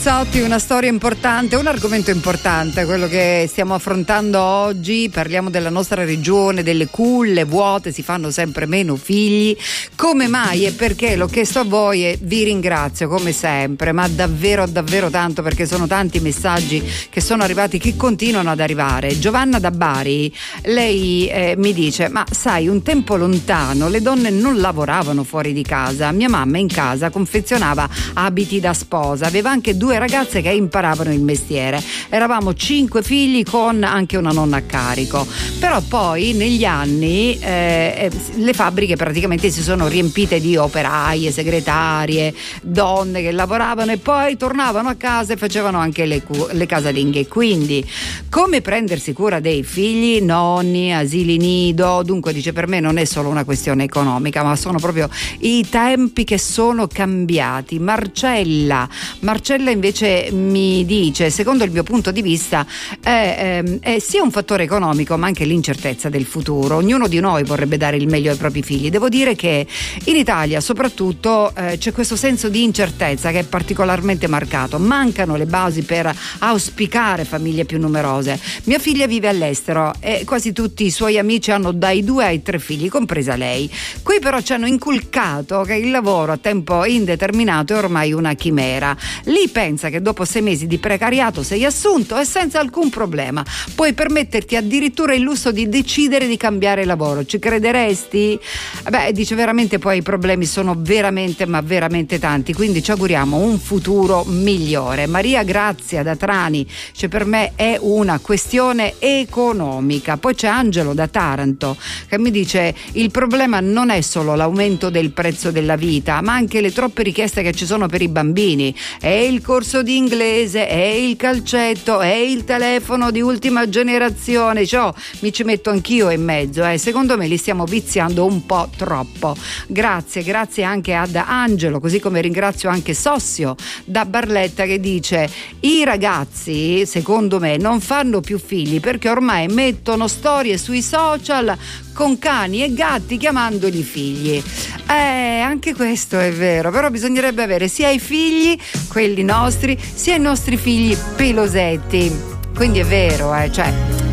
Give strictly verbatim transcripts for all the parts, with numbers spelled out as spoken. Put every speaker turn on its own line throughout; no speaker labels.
Mazzotti, una storia importante, un argomento importante, quello che stiamo affrontando oggi. Parliamo della nostra regione, delle culle vuote, si fanno sempre meno figli. Come mai e perché? L'ho chiesto a voi e vi ringrazio come sempre, ma davvero davvero tanto, perché sono tanti messaggi che sono arrivati, che continuano ad arrivare. Giovanna da Bari, lei eh, mi dice: ma sai, un tempo lontano le donne non lavoravano fuori di casa, mia mamma in casa confezionava abiti da sposa, aveva anche due ragazze che imparavano il mestiere, eravamo cinque figli con anche una nonna a carico. Però poi negli anni eh, le fabbriche praticamente si sono riempite di operaie, segretarie, donne che lavoravano e poi tornavano a casa e facevano anche le, le casalinghe. Quindi come prendersi cura dei figli, nonni, asili nido. Dunque dice, per me non è solo una questione economica, ma sono proprio i tempi che sono cambiati. Marcella Marcella invece mi dice: secondo il mio punto di vista è, è, è sia un fattore economico ma anche l'incertezza del futuro. Ognuno di noi vorrebbe dare il meglio ai propri figli. Devo dire che in Italia soprattutto eh, c'è questo senso di incertezza che è particolarmente marcato, mancano le basi per auspicare famiglie più numerose. Mia figlia vive all'estero e quasi tutti i suoi amici hanno dai due ai tre figli, compresa lei. Qui però ci hanno inculcato che il lavoro a tempo indeterminato è ormai una chimera. Lì pensa che dopo sei mesi di precariato sei assunto e senza alcun problema puoi permetterti addirittura il lusso di decidere di cambiare lavoro. Ci crederesti? Beh, dice veramente poi i problemi sono veramente ma veramente tanti, quindi ci auguriamo un futuro migliore. Maria Grazia da Trani, cioè, per me è una questione economica. Poi c'è Angelo da Taranto che mi dice: il problema non è solo l'aumento del prezzo della vita, ma anche le troppe richieste che ci sono per i bambini. È il corso di inglese, è il calcetto, è il telefono di ultima generazione. Cioè, mi ci metto anch'io in mezzo, eh. Secondo me li stiamo viziando un po' troppo. Grazie, grazie anche ad Angelo, così come ringrazio anche Sossio da Barletta che dice: i ragazzi secondo me non fanno più figli perché ormai mettono storie sui social con cani e gatti chiamandoli figli. Eh, anche questo è vero, però bisognerebbe avere sia i figli, quelli nostri, sia i nostri figli pelosetti. Quindi è vero, eh, cioè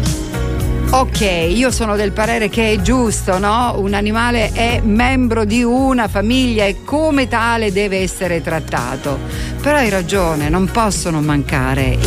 ok, io sono del parere che è giusto, no? Un animale è membro di una famiglia e come tale deve essere trattato. Però hai ragione, non possono mancare